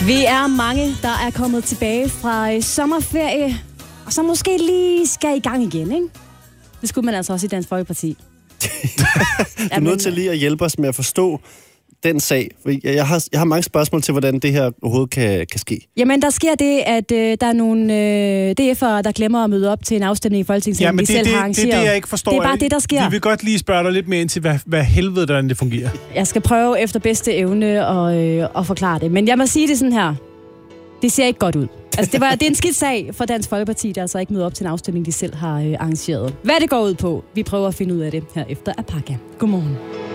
Vi er mange, der er kommet tilbage fra sommerferie, og så måske lige skal i gang igen, ikke? Det skulle man altså også i Dansk Folkeparti. Du er nødt til lige at hjælpe os med at forstå den sag. Jeg har mange spørgsmål til, hvordan det her overhovedet kan ske. Jamen, der sker det, at der er nogle DF'ere, der glemmer at møde op til en afstemning i Folketinget, de selv har arrangeret. Det er det, jeg ikke forstår. Det er bare det, der sker. Vi vil godt lige spørge dig lidt mere ind til, hvad helvede, hvordan det fungerer. Jeg skal prøve efter bedste evne at forklare det. Men jeg må sige det sådan her. Det ser ikke godt ud. Altså, det er en skidt sag for Dansk Folkeparti, der altså ikke møder op til en afstemning, de selv har arrangeret. Hvad det går ud på, vi prøver at finde ud af det her efter Apaka. Godmorgen.